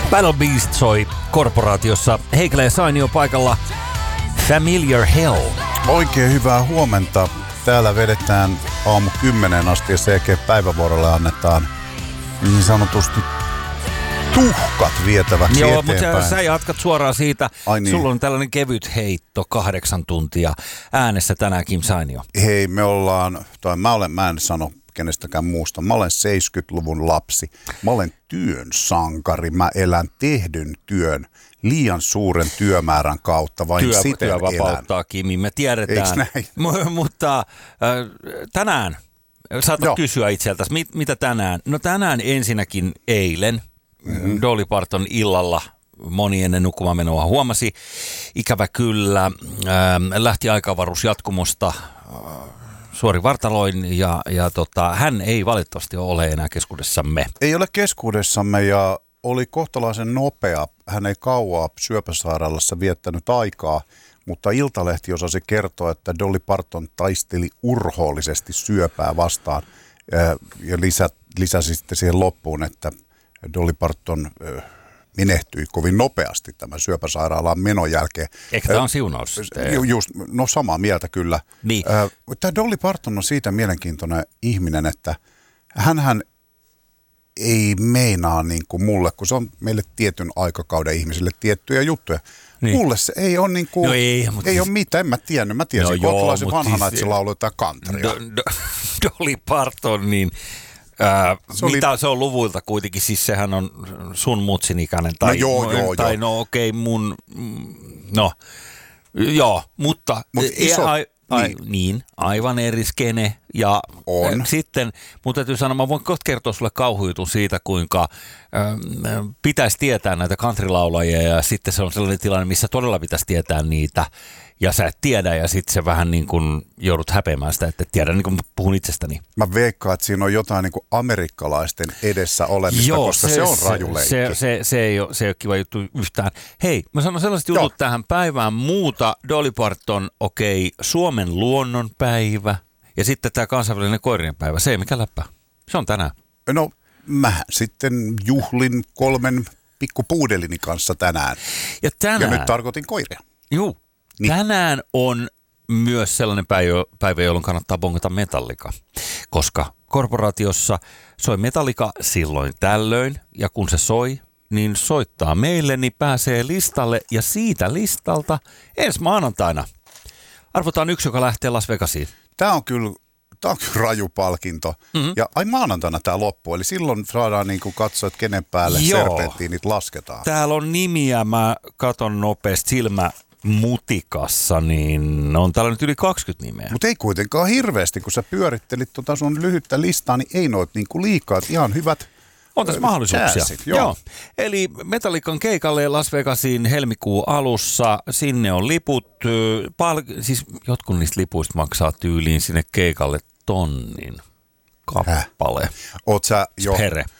Battle Beast soi Korporaatiossa. Heikelä ja Sainio paikalla. Familiar Hell. Oikein hyvää huomenta. Täällä vedetään aamu 10 asti ja päivävuorolle annetaan niin sanotusti tuhkat vietäväksi eteenpäin. Joo, mutta sä jatkat suoraan siitä. Niin. Sulla on tällainen kevyt heitto 8 tuntia äänessä tänään, Kim Sainio. Hei, mä en sano kenestäkään muusta. Mä olen 70-luvun lapsi. Mä olen työn sankari. Mä elän tehdyn työn liian suuren työmäärän kautta. Vain siten työ vapauttaa, Kimi, me tiedetään. Mutta tänään, saatat kysyä itseltäsi, mitä tänään? No tänään ensinnäkin eilen, Dolly Parton illalla, moni ennen nukkumaanmenoa huomasi, ikävä kyllä, lähti aikaavaruusjatkumosta suori vartaloin ja hän ei valitettavasti ole enää keskuudessamme. Ei ole keskuudessamme ja oli kohtalaisen nopea. Hän ei kauaa syöpäsairaalassa viettänyt aikaa, mutta Iltalehti osasi kertoa, että Dolly Parton taisteli urhoollisesti syöpää vastaan ja lisäsi sitten siihen loppuun, että Dolly Parton menehtyi kovin nopeasti tämän syöpäsairaalaan menon jälkeen. Ehkä tämä on siunaus? No samaa mieltä kyllä. Niin. Tämä Dolly Parton on siitä mielenkiintoinen ihminen, että hänhän ei meinaa niin kuin mulle, kun se on meille tietyn aikakauden ihmisille tiettyjä juttuja. Niin. Mulle se ei ole niin kuin, ei ole mitään, en mä tiennyt. Mä tiesin kohtalaisen vanhana, että se lauloi jotain countrya. Dolly Parton, niin se on luvuilta kuitenkin, siis sehän on sun mutsin ikäinen. Tai, mutta iso, aivan eri skene. Ja sitten, mutta täytyy sanoa, mä voin kohta kertoa sulle kauhujutun siitä, kuinka pitäisi tietää näitä countrylaulajia ja sitten se on sellainen tilanne, missä todella pitäisi tietää niitä ja sä et tiedä ja sitten se vähän niin kuin joudut häpeämään sitä, että et tiedä, niin kuin puhun itsestäni. Mä veikkaan, että siinä on jotain niin kuin amerikkalaisten edessä olemista, koska se on raju leikki. Se ei ole kiva juttu yhtään. Hei, mä sanon sellaiset jutut tähän päivään muuta. Dolly Parton, Suomen luonnonpäivä. Ja sitten tämä kansainvälinen koirien päivä, se ei mikä läppä. Se on tänään. No, mä sitten juhlin 3 pikkupuudelini kanssa tänään. Ja nyt tarkoitin koiria. Juu. Niin. Tänään on myös sellainen päivä, jolloin kannattaa bongata Metallica. Koska Korporaatiossa soi Metallica silloin tällöin. Ja kun se soi, niin soittaa meille, niin pääsee listalle. Ja siitä listalta ensi maanantaina arvotaan yksi, joka lähtee Las Vegasiin. Tämä on kyllä raju palkinto. Mm-hmm. Ja maanantaina tämä loppuu. Eli silloin saadaan niin kuin katsoa, että kenen päälle serpenttiinit lasketaan. Täällä on nimiä. Mä katon nopeasti silmämutikassa, niin on täällä nyt yli 20 nimeä. Mutta ei kuitenkaan hirveästi, kun sä pyörittelit sun lyhyttä listaa, niin ei noit niin kuin liikaa. Ihan hyvät. On tässä mahdollisuuksia. Joo. Eli Metallican keikalle Las Vegasiin helmikuun alussa. Sinne on liput. Siis jotkut niistä lipuista maksaa tyyliin sinne keikalle 1 000 kappale. Oot sä jo